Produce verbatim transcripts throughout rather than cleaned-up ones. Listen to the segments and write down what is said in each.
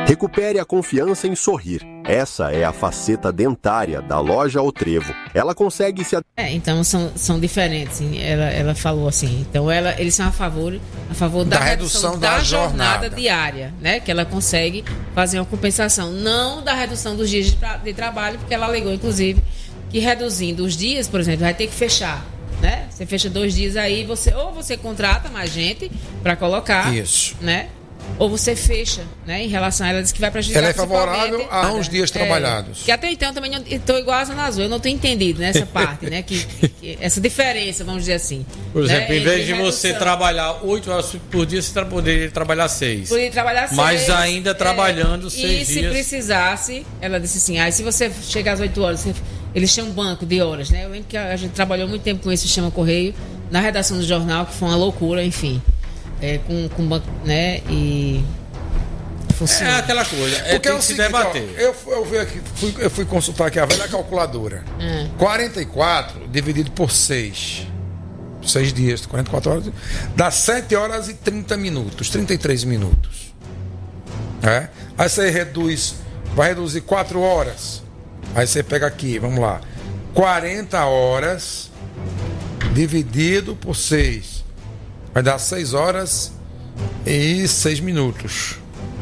Recupere a confiança em sorrir. Essa é a faceta dentária da loja O Trevo. Ela consegue se... É, então são, são diferentes. Ela, ela falou assim. Então ela, eles são a favor, a favor da, da redução, redução da, da jornada, jornada diária, né? Que ela consegue fazer uma compensação. Não da redução dos dias de, de trabalho, porque ela alegou, inclusive, que reduzindo os dias, por exemplo, vai ter que fechar. Né? Você fecha dois dias aí, você ou você contrata mais gente para colocar. Isso. Né? Ou você fecha, né? Em relação a ela, diz que vai prejudicar. Ela é favorável a uns dias é, trabalhados. Que até então também estou igual a Zona Azul, eu não estou entendido nessa parte, né? Que, que, essa diferença, vamos dizer assim. Por exemplo, né? em vez de você trabalhar oito horas por dia, você poderia trabalhar seis. Poderia trabalhar seis. Mas ainda trabalhando é, seis dias. E se precisasse, ela disse assim, aí ah, se você chegar às oito horas, você, eles têm um banco de horas, né? Eu lembro que a gente trabalhou muito tempo com esse sistema Correio, na redação do jornal, que foi uma loucura, enfim. É, com, com banco, né? E... É aquela coisa, é, porque tem é o que se seguinte, debater. Ó, eu, eu, fui aqui, fui, eu fui consultar aqui a velha calculadora. Hum. quarenta e quatro dividido por seis. seis dias, quarenta e quatro horas. Dá sete horas e trinta minutos. trinta e três minutos. É? Aí você reduz, vai reduzir quatro horas. Aí você pega aqui, vamos lá. quarenta horas dividido por seis. Vai dar seis horas e seis minutos.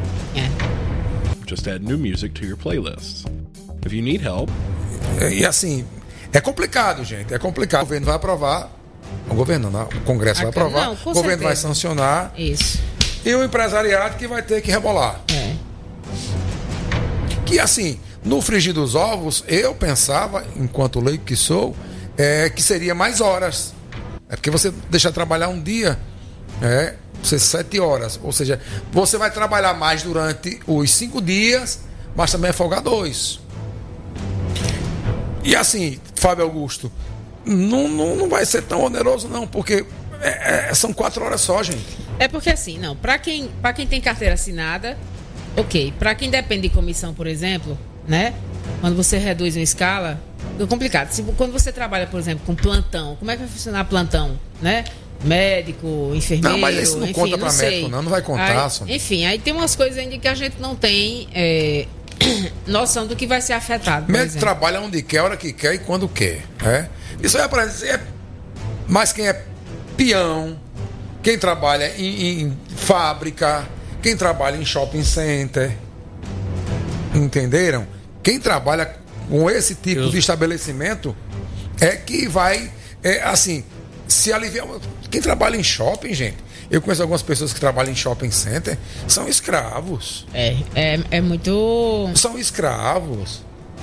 Just add new music to your playlist. If you need help... E assim, é complicado, gente. É complicado. O governo vai aprovar. O governo não, o Congresso vai aprovar. Não, o governo certeza. vai sancionar. Isso. E o empresariado que vai ter que rebolar. É. Que assim, no frigir dos ovos, eu pensava, enquanto leigo que sou, é, que seria mais horas. É porque você deixa trabalhar um dia, é, você sete horas. Ou seja, você vai trabalhar mais durante os cinco dias, mas também é folgar dois. E assim, Fábio Augusto, não, não, não vai ser tão oneroso, não, porque é, é, são quatro horas só, gente. É porque assim, não, para quem, para quem tem carteira assinada, ok. Para quem depende de comissão, por exemplo, né? Quando você reduz uma escala, é complicado. Se, quando você trabalha, por exemplo, com plantão, como é que vai funcionar plantão, né? Médico, enfermeiro... Não, mas isso não enfim, conta para médico, não, não vai contar. Aí, enfim, aí tem umas coisas ainda que a gente não tem é, noção do que vai ser afetado. Médico trabalha onde quer, a hora que quer e quando quer. É? Isso é para dizer... Mas quem é peão, quem trabalha em, em fábrica, quem trabalha em shopping center, entenderam? Quem trabalha com esse tipo Eu... de estabelecimento é que vai, é, assim, se aliviar. Quem trabalha em shopping, gente, eu conheço algumas pessoas que trabalham em shopping center, são escravos. É, é, é muito... São escravos,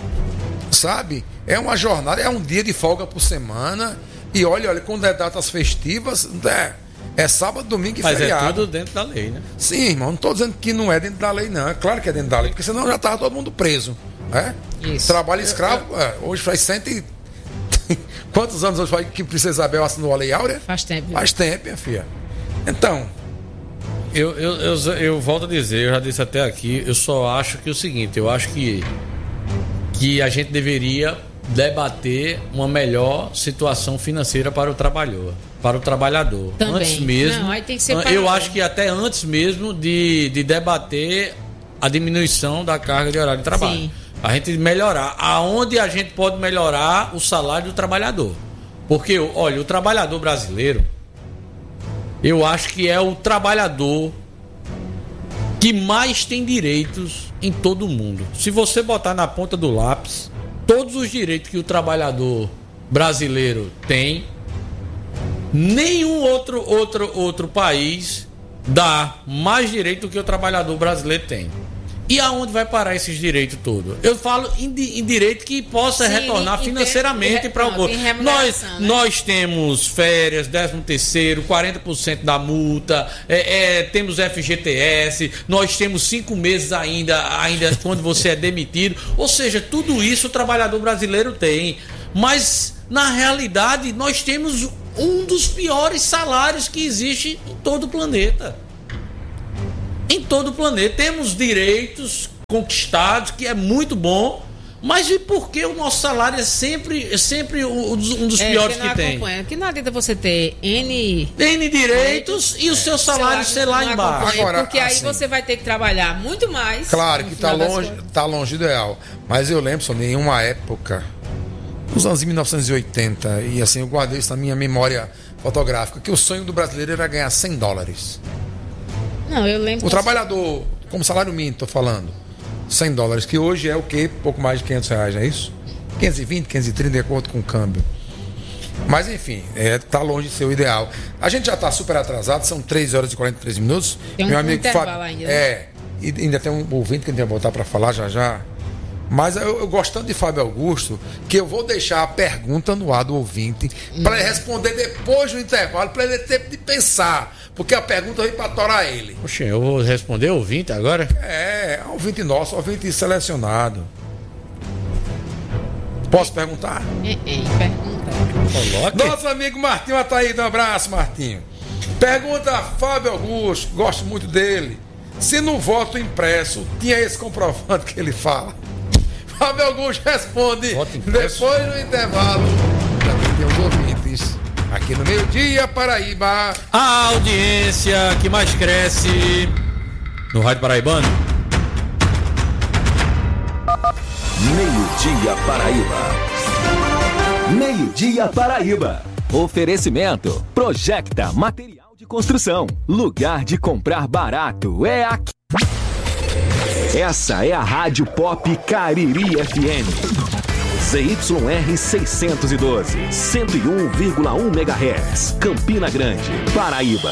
sabe? É uma jornada, é um dia de folga por semana, e olha, olha, quando é datas festivas, é, é sábado, domingo e Mas feriado. Mas é tudo dentro da lei, né? Sim, irmão, não estou dizendo que não é dentro da lei, não. É claro que é dentro da lei, porque senão já estava todo mundo preso. É? Isso. Trabalho escravo, eu, eu... É, hoje faz cento e... Quantos anos hoje faz que Princesa Isabel assinou a Lei Áurea? Faz tempo. Faz tempo, minha filha. Então... Eu, eu, eu, eu volto a dizer, eu já disse até aqui, eu só acho que é o seguinte, eu acho que, que a gente deveria debater uma melhor situação financeira para o trabalhador. Para o trabalhador. Também. Antes mesmo. Não, aí tem que ser eu acho que até antes mesmo de, de debater a diminuição da carga de horário de trabalho. Sim. A gente melhorar. Aonde a gente pode melhorar o salário do trabalhador. Porque, olha, o trabalhador brasileiro, eu acho que é o trabalhador que mais tem direitos em todo o mundo. Se você botar na ponta do lápis todos os direitos que o trabalhador brasileiro tem, nenhum outro, outro, outro país dá mais direito do que o trabalhador brasileiro tem. E aonde vai parar esses direitos todos? Eu falo em, em direito que possa Sim, retornar financeiramente para o governo. Nós, né? nós temos férias, décimo terceiro, quarenta por cento da multa, é, é, temos F G T S, nós temos cinco meses ainda, ainda quando você é demitido. Ou seja, tudo isso o trabalhador brasileiro tem. Mas, na realidade, nós temos um dos piores salários que existe em todo o planeta. Em todo o planeta. Temos direitos conquistados, que é muito bom, Mas e por que o nosso salário é sempre, é sempre um dos é, piores que, que tem? Porque não adianta você ter N... N direitos e o é. seu salário ser lá embaixo. Agora, porque aí assim, você vai ter que trabalhar muito mais. Claro que está longe, tá longe do ideal. Mas eu lembro, só em uma época, nos anos de mil novecentos e oitenta, e assim eu guardei isso na minha memória fotográfica, que o sonho do brasileiro era ganhar cem dólares. Não, eu lembro... O trabalhador, como salário mínimo, estou falando, cem dólares, que hoje é o quê? Pouco mais de quinhentos reais, não é isso? quinhentos e vinte, quinhentos e trinta, de acordo com o câmbio. Mas, enfim, está é, longe de ser o ideal. A gente já está super atrasado, são três horas e quarenta e três minutos. Tem um Meu amigo Fábio, ainda. É, e ainda tem um ouvinte que a gente vai voltar para falar já já. Mas eu, eu gostando de Fábio Augusto, que eu vou deixar a pergunta no ar do ouvinte para ele responder depois do intervalo, para ele ter tempo de pensar. Porque a pergunta vem para atorar ele. Poxa, eu vou responder o ouvinte agora? É, ouvinte nosso, ouvinte selecionado. Posso perguntar? É, é, pergunta. Coloque. Nosso amigo Martinho Ataída, um abraço, Martinho. Pergunta a Fábio Augusto, gosto muito dele. Se no voto impresso tinha esse comprovante que ele fala. Fábio Augusto responde depois do intervalo. Já tem os ouvintes. Aqui no Meio-Dia, Paraíba. A audiência que mais cresce no Rádio Paraibano. Meio-Dia Paraíba. Meio-Dia Paraíba. Oferecimento. Projecta Material de Construção. Lugar de comprar barato é aqui. Essa é a Rádio Pop Cariri F M. Z Y R seiscentos e doze, cento e um vírgula um megahertz. Campina Grande, Paraíba.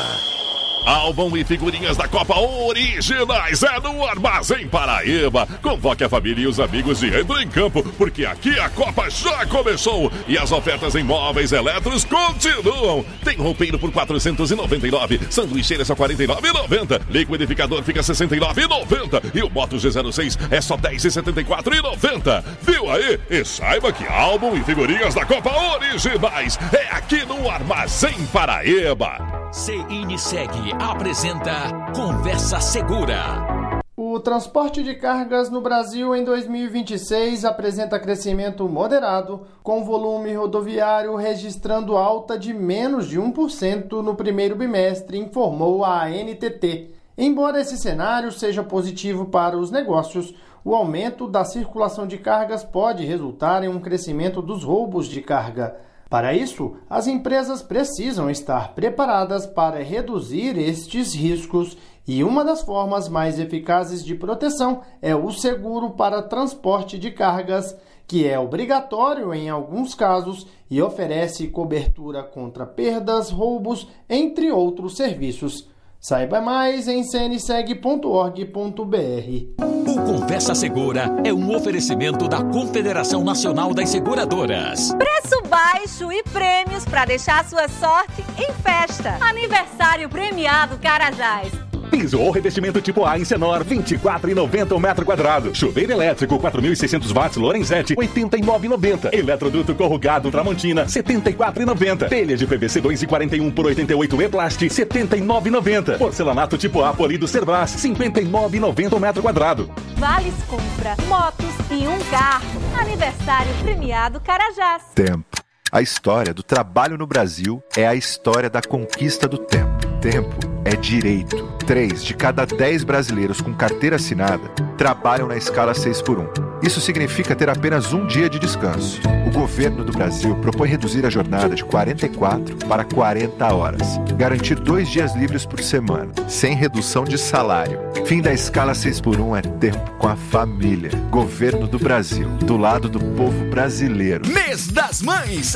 Álbum e figurinhas da Copa originais é no Armazém Paraíba. Convoque a família e os amigos e entre em campo, porque aqui a Copa já começou e as ofertas em móveis eletros continuam. Tem roupeiro por quatrocentos e noventa e nove reais, sanduicheira só quarenta e nove reais e noventa centavos, liquidificador fica sessenta e nove reais e noventa centavos e o Moto G zero seis é só dez reais e setenta e quatro centavos e noventa centavos. Viu aí? E saiba que álbum e figurinhas da Copa originais é aqui no Armazém Paraíba. C N Seg apresenta Conversa Segura. O transporte de cargas no Brasil em dois mil e vinte e seis apresenta crescimento moderado, com volume rodoviário registrando alta de menos de um por cento no primeiro bimestre, informou a A N T T. Embora esse cenário seja positivo para os negócios, o aumento da circulação de cargas pode resultar em um crescimento dos roubos de carga. Para isso, as empresas precisam estar preparadas para reduzir estes riscos e uma das formas mais eficazes de proteção é o seguro para transporte de cargas, que é obrigatório em alguns casos e oferece cobertura contra perdas, roubos, entre outros serviços. Saiba mais em c n seg ponto org ponto b r. O Conversa Segura é um oferecimento da Confederação Nacional das Seguradoras. Preço baixo e prêmios para deixar sua sorte em festa. Aniversário premiado Carajás. Piso ou revestimento tipo A em Senor, vinte e quatro reais e noventa centavos o metro quadrado. Chuveiro elétrico, quatro mil e seiscentos watts Lorenzetti, oitenta e nove reais e noventa centavos. Eletroduto corrugado Tramontina, setenta e quatro reais e noventa centavos. Telha de P V C dois e quarenta e um por oitenta e oito E-Plast, setenta e nove reais e noventa centavos. Porcelanato tipo A polido Cerbras, cinquenta e nove reais e noventa centavos o metro quadrado. Vales compra, motos e um carro. Aniversário premiado Carajás. Tempo. A história do trabalho no Brasil é a história da conquista do tempo. Tempo é direito. Três de cada dez brasileiros com carteira assinada trabalham na escala seis por um. Isso significa ter apenas um dia de descanso. O governo do Brasil propõe reduzir a jornada de quarenta e quatro para quarenta horas. Garantir dois dias livres por semana, sem redução de salário. Fim da escala seis por um é tempo com a família. Governo do Brasil, do lado do povo brasileiro. Mês das Mães.